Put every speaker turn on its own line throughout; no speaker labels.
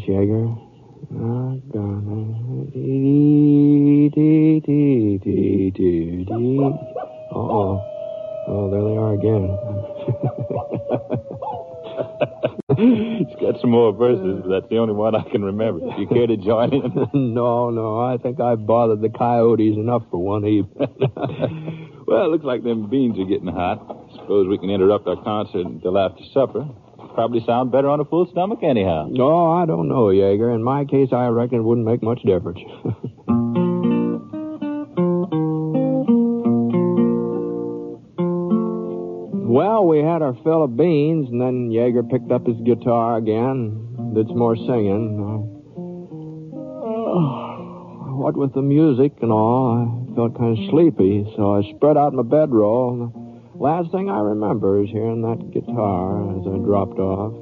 Jaeger. Oh, God. Uh-oh. Oh, there they are again.
It's got some more verses, but that's the only one I can remember. Do you care to join in?
No. I think I've bothered the coyotes enough for one evening.
Well, it looks like them beans are getting hot. Suppose we can interrupt our concert until after supper. Probably sound better on a full stomach anyhow.
No, I don't know, Jaeger. In my case, I reckon it wouldn't make much difference. Well, we had our fill of beans, and then Jaeger picked up his guitar again, did some more singing. What with the music and all, I felt kind of sleepy, so I spread out my bedroll. The last thing I remember is hearing that guitar as I dropped off.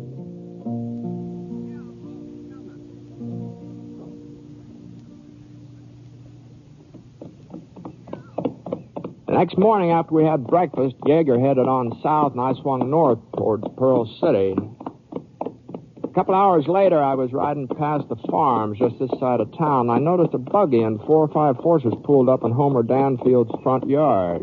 The next morning after we had breakfast, Jaeger headed on south, and I swung north toward Pearl City. A couple hours later, I was riding past the farms just this side of town, and I noticed a buggy and 4 or 5 horses pulled up in Homer Danfield's front yard.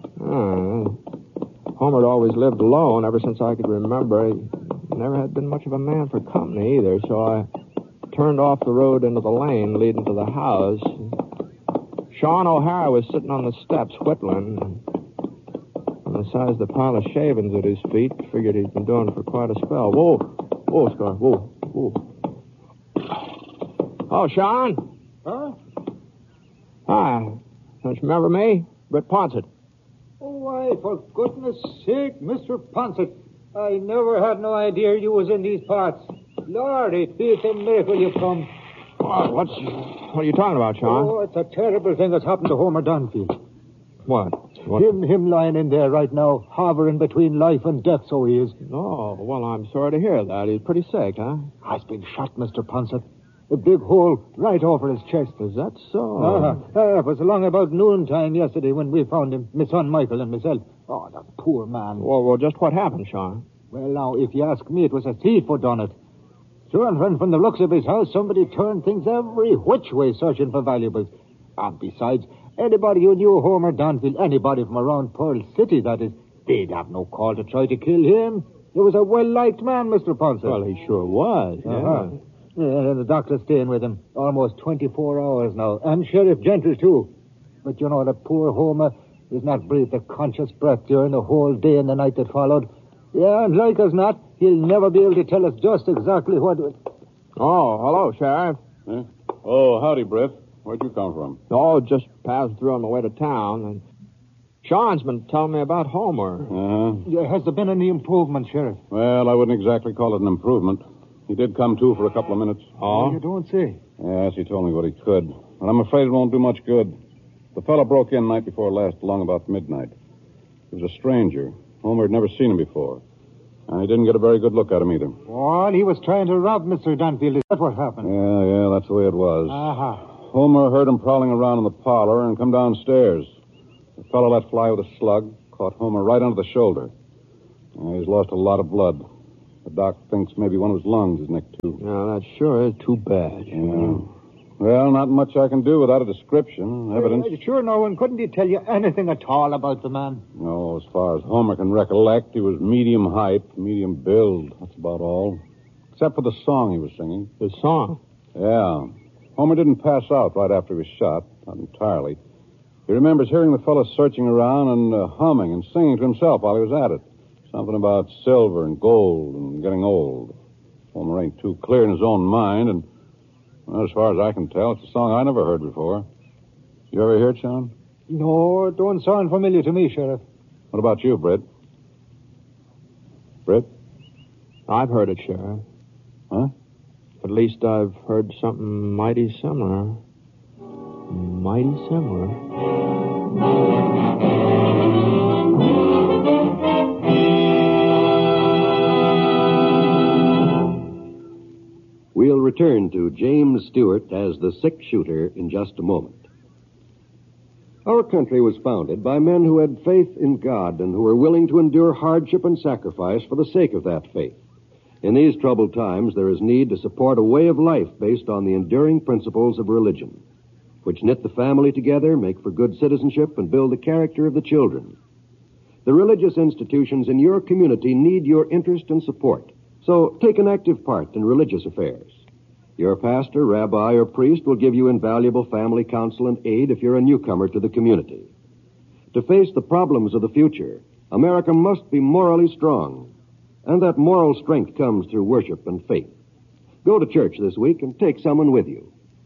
Homer had always lived alone ever since I could remember. He never had been much of a man for company either, so I turned off the road into the lane leading to the house. Sean O'Hara was sitting on the steps whittling. On the size of the pile of shavings at his feet, figured he'd been doing it for quite a spell. Whoa, Scar, whoa. Oh, Sean?
Huh?
Hi. Don't you remember me? Britt Ponsett.
Oh, why, for goodness sake, Mr. Ponsett, I never had no idea you was in these parts. Lord, it feels a miracle you've come.
What are you talking about, Sean?
Oh, it's a terrible thing that's happened to Homer Danfield.
What?
Him lying in there right now, hovering between life and death, so he is.
Oh, well, I'm sorry to hear that. He's pretty sick, huh?
Has been shot, Mr. Ponsett. A big hole right over his chest.
Is that so?
It was along about noontime yesterday when we found him, my son Michael and myself. Oh, that poor man.
Well, just what happened, Sean?
Well, now, if you ask me, it was a thief who done it. Sure, and from the looks of his house, somebody turned things every which way searching for valuables. And besides, anybody who knew Homer Danfield, anybody from around Pearl City, that is, they'd have no call to try to kill him. He was a well-liked man, Mr. Ponsett.
Well, he sure was, yeah.
And the doctor's staying with him almost 24 hours now. And Sheriff Gentry, too. But, you know, the poor Homer has not breathed a conscious breath during the whole day and the night that followed. Yeah, and like as not, he'll never be able to tell us just exactly what...
Oh, hello, Sheriff.
Huh? Oh, howdy, Britt. Where'd you come from?
Oh, just passed through on my way to town. And Sean's been telling me about Homer.
Yeah, has there been any improvement, Sheriff?
Well, I wouldn't exactly call it an improvement. He did come to for a couple of minutes.
Oh?
You don't say.
Yes, he told me what he could. But I'm afraid it won't do much good. The fellow broke in night before last, along about midnight. He was a stranger. Homer had never seen him before. And he didn't get a very good look at him either.
Well, he was trying to rob Mr. Danfield. Is that what happened?
Yeah, that's the way it was.
Aha.
Homer heard him prowling around in the parlor and come downstairs. The fellow let fly with a slug, caught Homer right under the shoulder. He's lost a lot of blood. The doc thinks maybe one of his lungs is nicked, too.
Yeah, that sure is too bad.
Yeah. Well, not much I can do without a description, evidence.
Sure, no one. Couldn't he tell you anything at all about the man?
No, as far as Homer can recollect, he was medium height, medium build. That's about all. Except for the song he was singing.
The song?
Yeah. Homer didn't pass out right after he was shot. Not entirely. He remembers hearing the fellow searching around and humming and singing to himself while he was at it. Something about silver and gold and getting old. Homer ain't too clear in his own mind, and well, as far as I can tell, it's a song I never heard before. You ever hear it, Sean?
No, it don't sound familiar to me, Sheriff.
What about you, Britt? Britt?
I've heard it, Sheriff.
Huh?
At least I've heard something mighty similar. Mighty similar.
We'll return to James Stewart as the six-shooter in just a moment. Our country was founded by men who had faith in God and who were willing to endure hardship and sacrifice for the sake of that faith. In these troubled times, there is need to support a way of life based on the enduring principles of religion, which knit the family together, make for good citizenship, and build the character of the children. The religious institutions in your community need your interest and support, so take an active part in religious affairs. Your pastor, rabbi, or priest will give you invaluable family counsel and aid if you're a newcomer to the community. To face the problems of the future, America must be morally strong, and that moral strength comes through worship and faith. Go to church this week and take someone with you.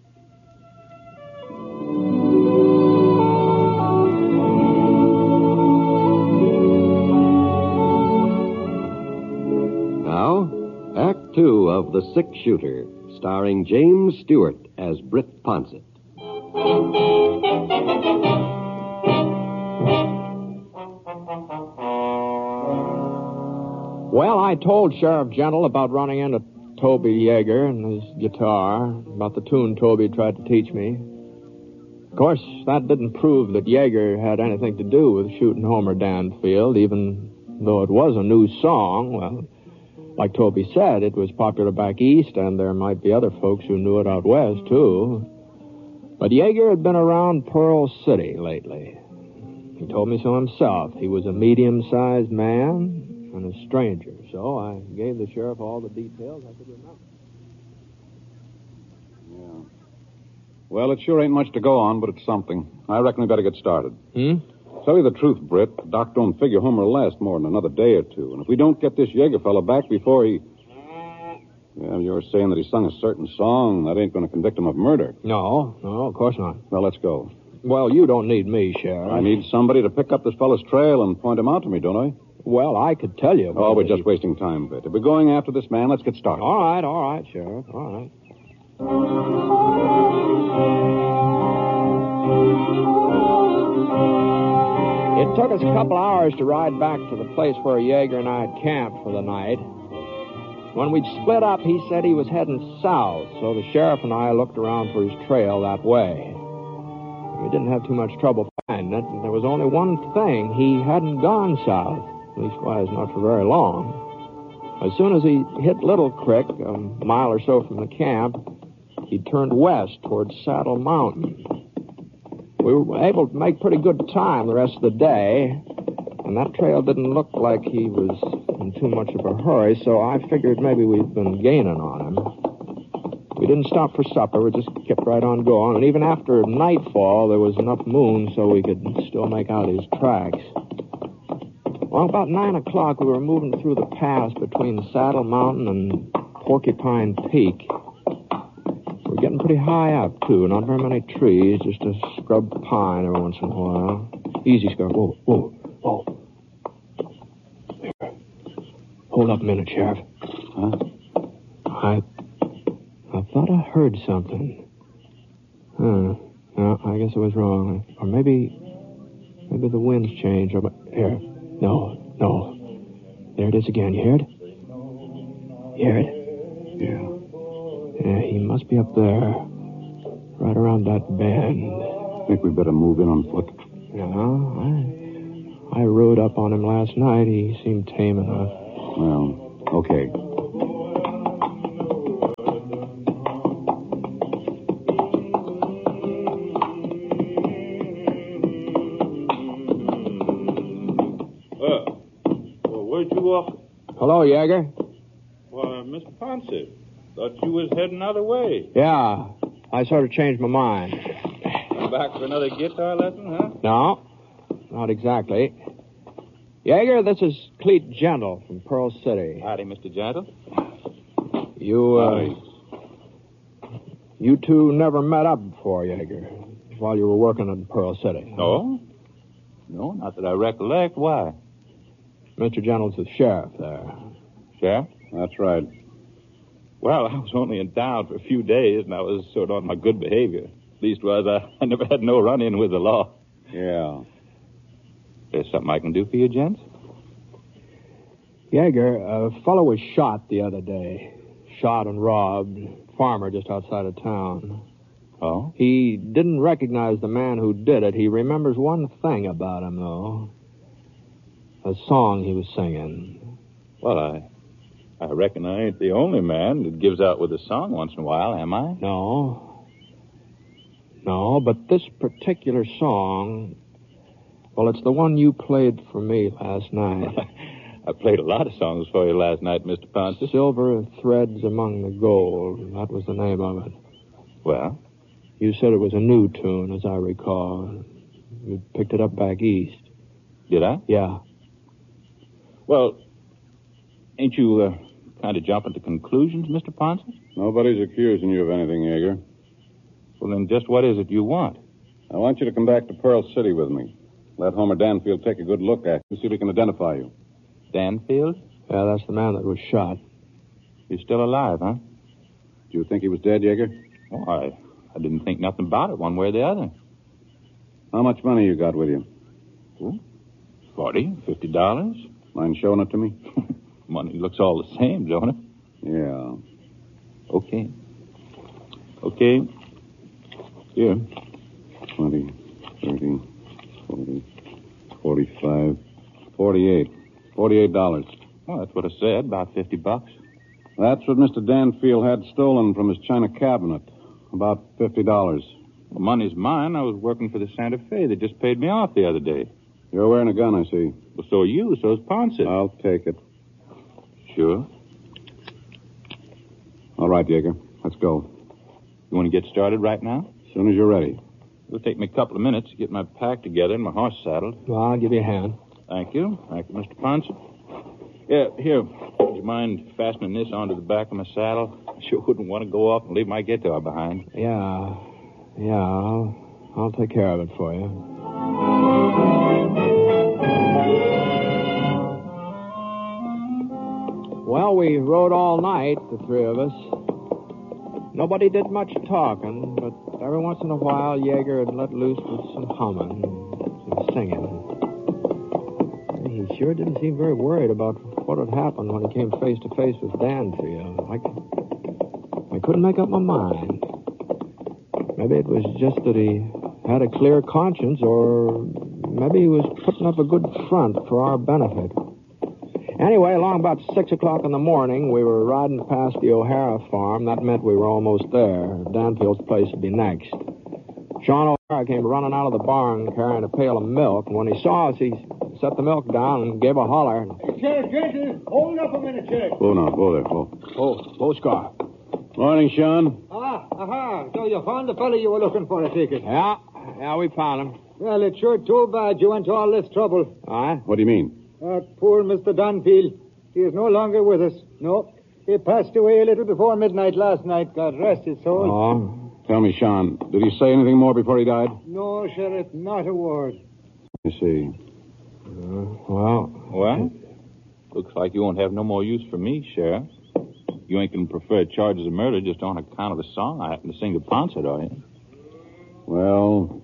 Now, Act Two of The Six Shooter, starring James Stewart as Britt Ponsett.
Well, I told Sheriff Gentle about running into Toby Yeager and his guitar, about the tune Toby tried to teach me. Of course, that didn't prove that Yeager had anything to do with shooting Homer Danfield, even though it was a new song. Well, like Toby said, it was popular back east, and there might be other folks who knew it out west, too. But Yeager had been around Pearl City lately. He told me so himself. He was a medium-sized man and a stranger, so I gave the sheriff all the details I could remember.
Yeah. Well, it sure ain't much to go on, but it's something. I reckon we better get started. Tell you the truth, Britt, the doc don't figure Homer will last more than another day or two. And if we don't get this Yeager fella back before he... Well, you're saying that he sung a certain song. That ain't going to convict him of murder.
No, of course not.
Well, let's go.
Well, you don't need me, Sheriff.
I need somebody to pick up this fella's trail and point him out to me, don't I?
Well, I could tell you.
Oh, we're just wasting time, Britt. If we're going after this man, let's get started.
All right, Sheriff. All right. It took us a couple hours to ride back to the place where Yeager and I had camped for the night. When we'd split up, he said he was heading south, so the sheriff and I looked around for his trail that way. We didn't have too much trouble finding it. There was only one thing. He hadn't gone south, leastwise not for very long. As soon as he hit Little Creek, a mile or so from the camp, he turned west towards Saddle Mountain. We were able to make pretty good time the rest of the day, and that trail didn't look like he was in too much of a hurry, so I figured maybe we'd been gaining on him. We didn't stop for supper. We just kept right on going, and even after nightfall, there was enough moon so we could still make out his tracks. Well, about 9 o'clock, we were moving through the pass between Saddle Mountain and Porcupine Peak. We were getting pretty high up, too. Not very many trees, just a scrub pine every once in a while. Easy, Scrub. Whoa. Here. Hold up a minute, Sheriff.
Huh?
I thought I heard something. No, I guess I was wrong. Or maybe the wind's changed. Here. No. There it is again. You hear it? Hear it?
Yeah.
Yeah, he must be up there. Right around that bend.
Think we better move in on foot.
No, I rode up on him last night. He seemed tame enough.
Well, okay.
Where'd you walk?
Hello, Yeager.
Why, Mr. Ponsett, thought you was heading other way.
Yeah, I sort of changed my mind.
Come back for another guitar lesson, huh?
No, not exactly. Yeager, this is Cleet Gentle from Pearl City.
Howdy, Mr. Gentle.
You two never met up before, Yeager, while you were working in Pearl City.
No? No, not that I recollect. Why?
Mr. Gentle's the sheriff there.
Sheriff?
That's right.
Well, I was only in town for a few days, and I was sort of on my good behavior. Leastwise, I never had no run-in with the law.
Yeah.
There's something I can do for you, gents?
Yeager, a fellow was shot the other day. Shot and robbed. Farmer just outside of town.
Oh?
He didn't recognize the man who did it. He remembers one thing about him, though. A song he was singing.
Well, I reckon I ain't the only man that gives out with a song once in a while, am I?
No. No, but this particular song, well, it's the one you played for me last night.
I played a lot of songs for you last night, Mr. Ponce.
Silver Threads Among the Gold. That was the name of it.
Well?
You said it was a new tune, as I recall. You picked it up back east.
Did I?
Yeah.
Well, ain't you kind of jumping to conclusions, Mr. Ponce?
Nobody's accusing you of anything, Yeager.
Well, then just what is it you want?
I want you to come back to Pearl City with me. Let Homer Danfield take a good look at you, see if he can identify you.
Danfield?
Yeah, that's the man that was shot.
He's still alive, huh?
Do you think he was dead, Yeager?
Oh, I didn't think nothing about it one way or the other.
How much money you got with you?
$40, $50.
Mind showing it to me?
Money looks all the same, don't it?
Yeah.
Okay. Here.
20, 30, 40, 45, 48. $48.
Oh, that's what I said, about $50.
That's what Mr. Danfield had stolen from his china cabinet. About $50.
The money's mine. I was working for the Santa Fe. They just paid me off the other day.
You're wearing a gun, I see.
Well, so are you. So's Ponce.
I'll take it.
Sure.
All right, Yeager. Let's go.
You want to get started right now?
As soon as you're ready.
It'll take me a couple of minutes to get my pack together and my horse saddled.
Well, I'll give you a hand.
Thank you. Thank you, Mr. Ponce. Yeah, here. Would you mind fastening this onto the back of my saddle? I sure wouldn't want to go off and leave my guitar behind.
Yeah, I'll take care of it for you. Well, we rode all night, the three of us. Nobody did much talking, but every once in a while, Yeager had let loose with some humming, some singing. He sure didn't seem very worried about what had happened when he came face to face with Danfield. I couldn't make up my mind. Maybe it was just that he had a clear conscience, or maybe he was putting up a good front for our benefit. Anyway, along about 6 o'clock in the morning, we were riding past the O'Hara farm. That meant we were almost there. Danfield's place would be next. Sean O'Hara came running out of the barn carrying a pail of milk, and when he saw us, he set the milk down and gave a holler.
Hey, Sheriff Jenkins, hold up a minute, Sheriff.
Whoa now, whoa there, whoa.
Oh, Scar.
Morning, Sean.
So you found the fellow you were looking for, I take it.
Yeah, we found him.
Well, it's sure too bad you went to all this trouble.
All right.
What do you mean?
Poor Mr. Danfield. He is no longer with us. No. He passed away a little before midnight last night. God rest his soul.
Oh.
Tell me, Sean, did he say anything more before he died?
No, Sheriff, not a word.
I see.
Well, looks like you won't have no more use for me, Sheriff. You ain't going to prefer charges of murder just on account of a song I happen to sing to Ponce, are you?
Well,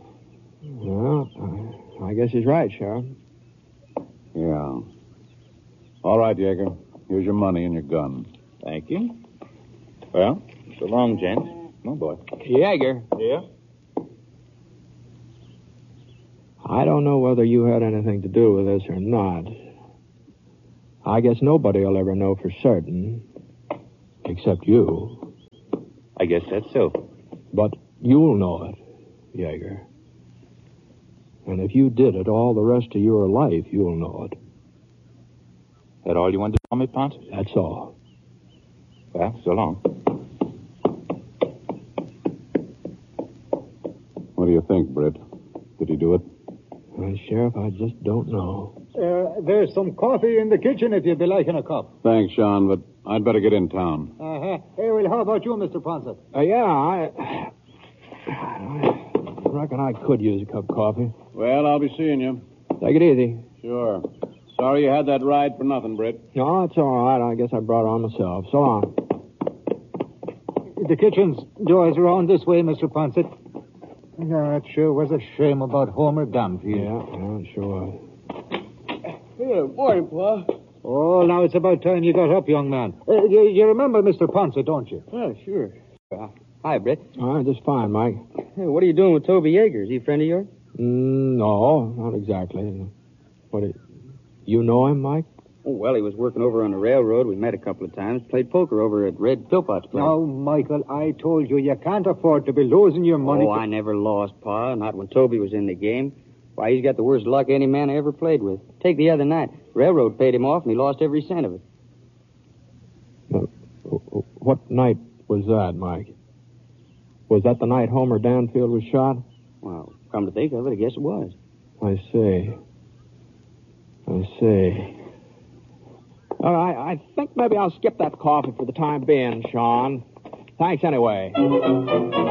I guess he's right, Sheriff.
yeah. All right, Yeager. Here's your money and your gun.
Thank you. Well, so long, gents. Come on, boy.
Yeager.
Yeah?
I don't know whether you had anything to do with this or not. I guess nobody will ever know for certain, except you.
I guess that's so.
But you'll know it, Yeager. And if you did it all the rest of your life, you'll know it.
That all you wanted to tell me, Ponce?
That's all.
Well, so long.
What do you think, Britt? Did he do it?
Well, Sheriff, I just don't know.
There's some coffee in the kitchen if you'd be liking a cup.
Thanks, Sean, but I'd better get in town.
Hey, well, how about you, Mr. Ponce?
I reckon I could use a cup of coffee.
Well, I'll be seeing you.
Take it easy.
Sure. Sorry you had that ride for nothing, Britt.
No, it's all right. I guess I brought it on myself. So long.
The kitchen's doors around this way, Mr. Ponce. Yeah, it sure was a shame about Homer Danfield.
Yeah, it sure was.
Here, morning, Pa.
Oh, now it's about time you got up, young man. You remember Mr. Ponce, don't you?
Oh, sure. Hi, Britt.
All right, just fine, Mike.
Hey, what are you doing with Toby Yeager? Is he a friend of yours?
No, not exactly. You know him, Mike?
Oh, well, he was working over on the railroad. We met a couple of times. Played poker over at Red Philpott's place.
Now, Michael, I told you can't afford to be losing your money.
Oh, I never lost, Pa. Not when Toby was in the game. Why, he's got the worst luck any man I ever played with. Take the other night. Railroad paid him off, and he lost every cent of it.
What night was that, Mike? Was that the night Homer Danfield was shot?
Well, come to think of it, I guess it was.
I see. All right, I think maybe I'll skip that coffee for the time being, Sean. Thanks anyway.